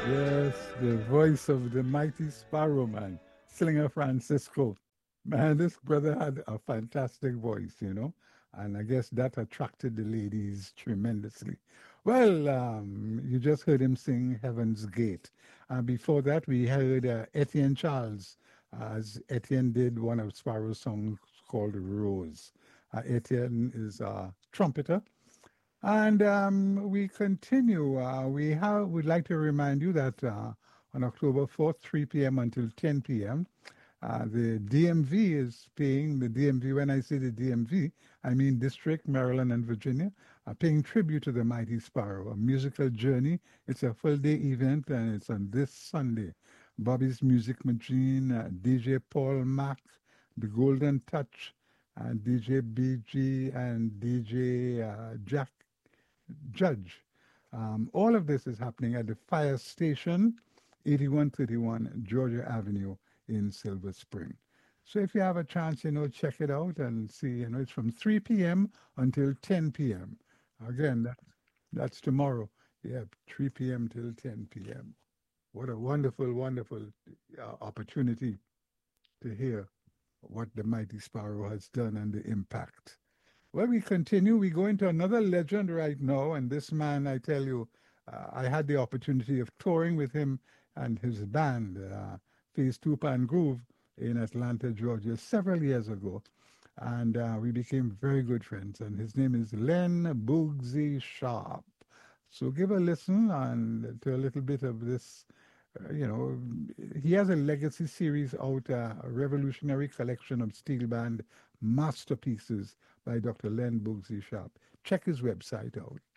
Yes, the voice of the mighty Sparrow man, Slinger Francisco. Man, this brother had a fantastic voice, and I guess that attracted the ladies tremendously. Well, you just heard him sing Heaven's Gate. Before that, we heard Etienne Charles, as Etienne did one of Sparrow's songs called Rose. Etienne is a trumpeter, and we continue. We'd like to remind you that on October 4th, 3 p.m. until 10 p.m., the DMV is paying, the DMV, when I say the DMV, I mean District, Maryland, and Virginia, are paying tribute to the Mighty Sparrow, a musical journey. It's a full day event, and it's on this Sunday. Bobby's Music Machine, DJ Paul Mack, The Golden Touch, DJ BG, and DJ Jack Judge. All of this is happening at the fire station, 8131 Georgia Avenue in Silver Spring. So if you have a chance, check it out and see, it's from 3 p.m. until 10 p.m. Again, that's tomorrow. Yeah, 3 p.m. till 10 p.m. What a wonderful, wonderful opportunity to hear what the Mighty Sparrow has done and the impact. Well, we continue. We go into another legend right now. And this man, I tell you, I had the opportunity of touring with him and his band, Phase Two Pan Groove, in Atlanta, Georgia, several years ago. And we became very good friends. And his name is Len Boogsy Sharp. So give a listen and to a little bit of this. He has a legacy series out, a revolutionary collection of steel band masterpieces by Dr. Len Boogsy Sharp. Check his website out.